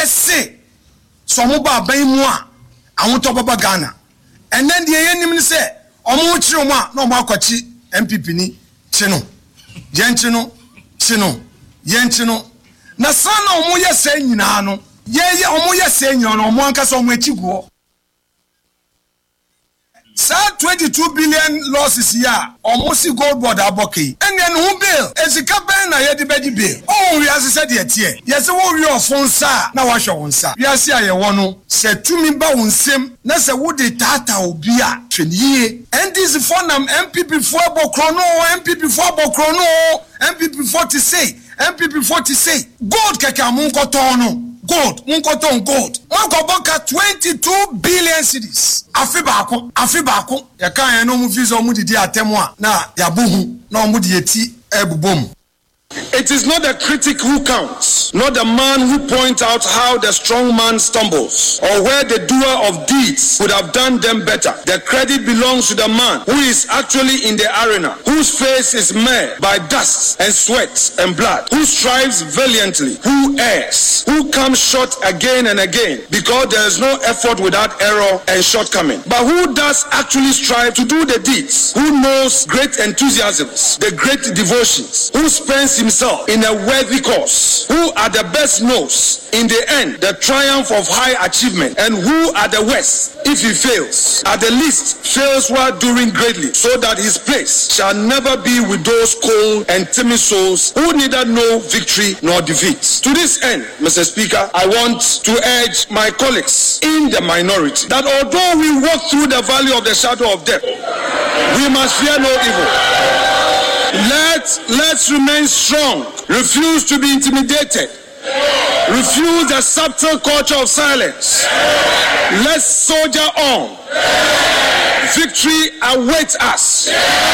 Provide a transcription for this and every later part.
say some ba ban mu a awon to baba Ghana and then the yenim say omo chiro mu a na omo akwachi MPP ni chino yenchino na sana omo ye say nyina no ye omo ye say nyina no omo anka so omo achiguo. Sa 22 billion losses here almost gold board aboki and then who bill ezika ben na ye de bedi bill oh we as said ye tie yes wo we ofon sa na wa hwe won sa we as aye wo no se tumi ba won sem na se wo de tata obi a tweniye and this for nam MPP for abokro no MPP for abokro no MPP 40 say MPP 40 say gold keka mun ko ton no gold munkoton gold munkoboka 22 billion cedis afi baako ya kan no mu visa mu didi atemu a na ya bohu na mu di eti ebubom. It is not the critic who counts, not the man who points out how the strong man stumbles, or where the doer of deeds would have done them better. The credit belongs to the man who is actually in the arena, whose face is marred by dust and sweat and blood, who strives valiantly, who errs, who comes short again and again, because there is no effort without error and shortcoming. But who does actually strive to do the deeds, who knows great enthusiasms, the great devotions, who spends himself in a worthy cause, who at the best knows in the end the triumph of high achievement, and who at the worst, if he fails, at the least fails while doing greatly, so that his place shall never be with those cold and timid souls who neither know victory nor defeat. To this end, Mr. Speaker, I want to urge my colleagues in the minority that although we walk through the valley of the shadow of death, we must fear no evil. Let's remain strong. Refuse to be intimidated. Refuse the subtle culture of silence. Let's soldier on. Victory awaits us.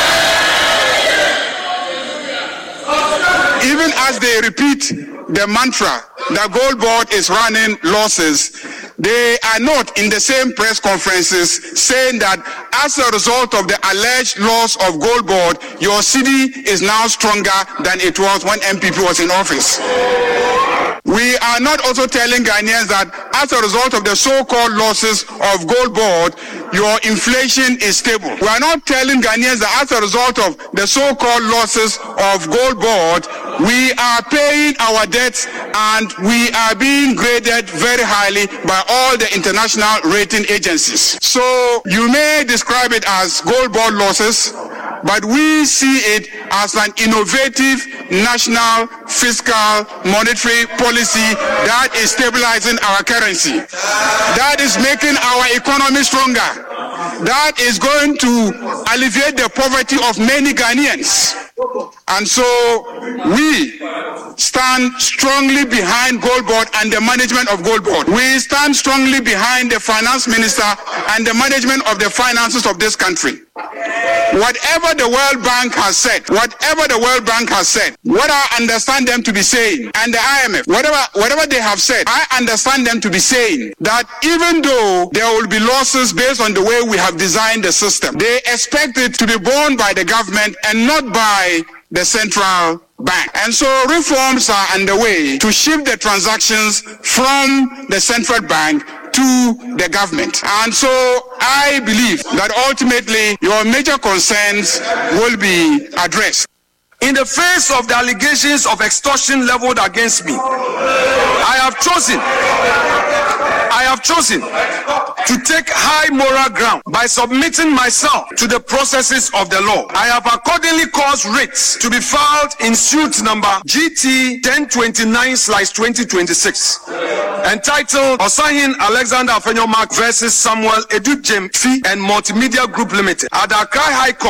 Even as they repeat the mantra that Gold Board is running losses, they are not in the same press conferences saying that as a result of the alleged loss of Gold Board, your city is now stronger than it was when MPP was in office. We are not also telling Ghanaians that as a result of the so-called losses of Gold Board, your inflation is stable. We are not telling Ghanaians that as a result of the so-called losses of Gold Board, we are paying our debts and we are being graded very highly by all the international rating agencies. So you may describe it as Gold Board losses, but we see it as an innovative national fiscal monetary policy that is stabilizing our currency, that is making our economy stronger, that is going to alleviate the poverty of many Ghanaians. And so we stand strongly behind Gold Board and the management of Gold Board. We stand strongly behind the finance minister and the management of the finances of this country. Whatever the World Bank has said, what I understand them to be saying, and the IMF, whatever they have said, I understand them to be saying that even though there will be losses based on the way we have designed the system, they expect it to be borne by the government and not by the central bank. And so reforms are underway to shift the transactions from the central bank to the government. And so I believe that ultimately your major concerns will be addressed. In the face of the allegations of extortion leveled against me, I have chosen to take high moral ground by submitting myself to the processes of the law. I have accordingly caused writs to be filed in suit number GT 1029/2026, entitled Osahin Alexander Afenyomark versus Samuel Edu Jemfi and Multimedia Group Limited at the Accra High Court.